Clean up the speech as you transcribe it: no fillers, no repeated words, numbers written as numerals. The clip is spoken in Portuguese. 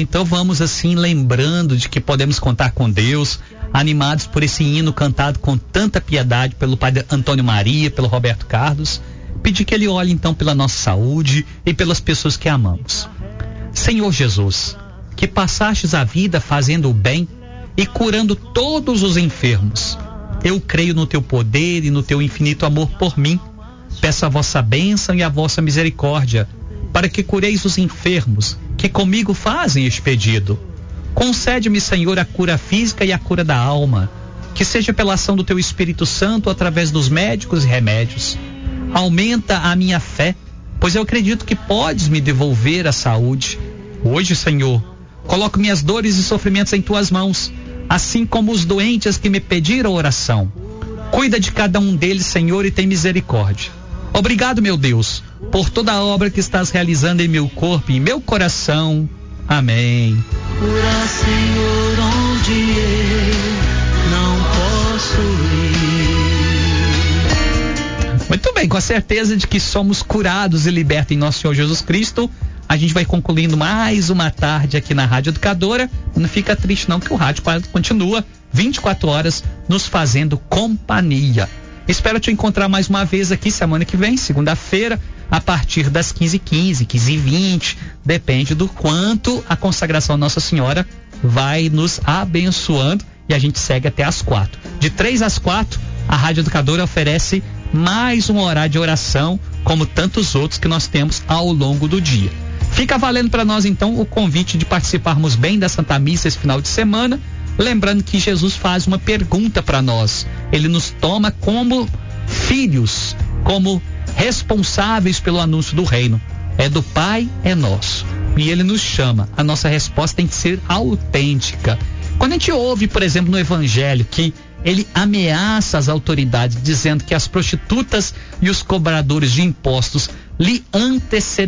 Então vamos assim lembrando de que podemos contar com Deus, animados por esse hino cantado com tanta piedade pelo Padre Antônio Maria, pelo Roberto Carlos, pedir que ele olhe então pela nossa saúde e pelas pessoas que amamos. Senhor Jesus, que passastes a vida fazendo o bem e curando todos os enfermos, eu creio no teu poder e no teu infinito amor por mim. Peço a vossa bênção e a vossa misericórdia, para que cureis os enfermos que comigo fazem este pedido. Concede-me, Senhor, a cura física e a cura da alma, que seja pela ação do teu Espírito Santo através dos médicos e remédios. Aumenta a minha fé, pois eu acredito que podes me devolver a saúde. Hoje, Senhor, coloco minhas dores e sofrimentos em tuas mãos, assim como os doentes que me pediram oração. Cuida de cada um deles, Senhor, e tem misericórdia. Obrigado, meu Deus, por toda a obra que estás realizando em meu corpo e em meu coração. Amém. Cura, Senhor, onde eu não posso ir. Muito bem, com a certeza de que somos curados e libertos em nosso Senhor Jesus Cristo, a gente vai concluindo mais uma tarde aqui na Rádio Educadora. Não fica triste não, que o rádio continua 24 horas nos fazendo companhia. Espero te encontrar mais uma vez aqui semana que vem, segunda-feira, a partir das 15h15, 15h20, depende do quanto a consagração Nossa Senhora vai nos abençoando, e a gente segue até às 4. De 3 às 4, a Rádio Educadora oferece mais um horário de oração, como tantos outros que nós temos ao longo do dia. Fica valendo para nós então o convite de participarmos bem da Santa Missa esse final de semana, lembrando que Jesus faz uma pergunta para nós. Ele nos toma como filhos, como responsáveis pelo anúncio do reino. É do Pai, é nosso. E ele nos chama. A nossa resposta tem que ser autêntica. Quando a gente ouve, por exemplo, no Evangelho, que ele ameaça as autoridades, dizendo que as prostitutas e os cobradores de impostos lhe antecederão